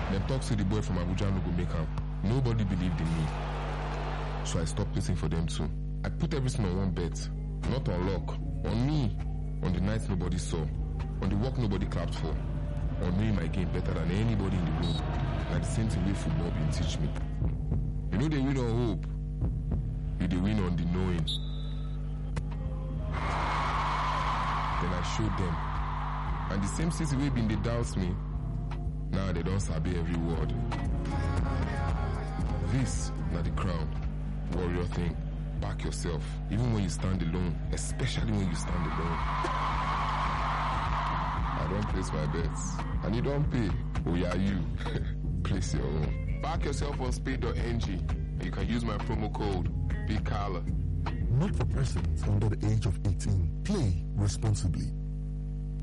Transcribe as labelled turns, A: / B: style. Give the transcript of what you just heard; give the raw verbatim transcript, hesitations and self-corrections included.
A: Dem talk say the boy from Abuja no go make am. Nobody believed in me. So I stopped waiting for them too. I put everything on one bet. Not on luck. On me. On the nights nobody saw. On the work nobody clapped for. On knowing my game better than anybody in the room. And the same thing way football been teach me. You know they win on hope. You they win on the knowing. Then I showed them. And the same city way been they doubt me. Now they don't sabi every word. This, not the crown. Warrior thing. Back yourself. Even when you stand alone. Especially when you stand alone. I don't place my bets. And you don't pay. Oh yeah, you. Place your own. Back yourself on spade dot n g. And you can use my promo code Big Kala.
B: Not for persons under the age of eighteen. Play responsibly.